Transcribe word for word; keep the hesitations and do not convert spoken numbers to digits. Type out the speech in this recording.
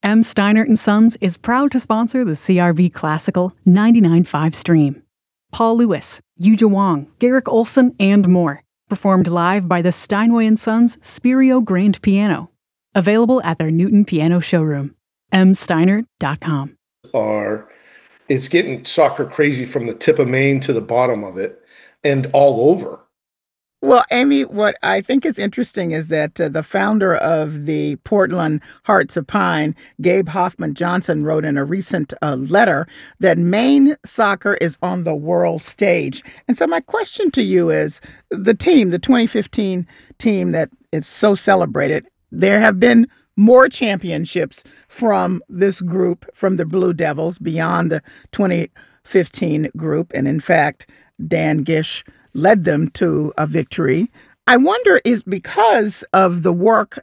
M. Steinert and Sons is proud to sponsor the C R V Classical ninety-nine point five stream. Paul Lewis, Yuja Wong, Garrick Olson, and more. Performed live by the Steinway and Sons Spirio Grand Piano. Available at their Newton Piano showroom. m steinert dot com. Are it's getting soccer crazy from the tip of Maine to the bottom of it and all over. Well, Amy, what I think is interesting is that uh, the founder of the Portland Hearts of Pine, Gabe Hoffman Johnson, wrote in a recent uh, letter that Maine soccer is on the world stage. And so my question to you is, the team, the twenty fifteen team that is so celebrated, there have been more championships from this group, from the Blue Devils, beyond the twenty fifteen group. And in fact, Dan Gish led them to a victory. I wonder, is because of the work